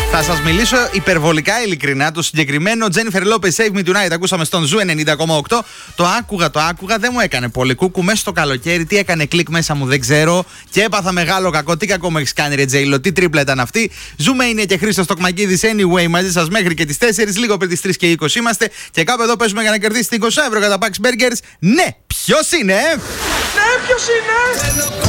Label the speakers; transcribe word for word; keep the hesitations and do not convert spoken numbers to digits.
Speaker 1: Θα σας μιλήσω υπερβολικά ειλικρινά. Το συγκεκριμένο Jennifer Lopez Save Me Tonight ακούσαμε στον Ζου ενενήντα κόμμα οκτώ. Το άκουγα, το άκουγα, δεν μου έκανε πολύ κούκου. Μέσα στο καλοκαίρι, τι έκανε κλικ μέσα μου δεν ξέρω. Και έπαθα μεγάλο κακό. Τι κακό μου έχεις κάνει, ρε Τζέιλο, τι τρίπλα ήταν αυτή. Ζούμε είναι και Χρήστος Τοκμακίδης anyway μαζί σας μέχρι και τις τέσσερις. Λίγο πριν τις τρεις και είκοσι είμαστε. Και κάπου εδώ παίζουμε για να κερδίσετε είκοσι ευρώ κατά Pax Burgers. Ναι, ποιος είναι?
Speaker 2: Ναι, ποιος είναι?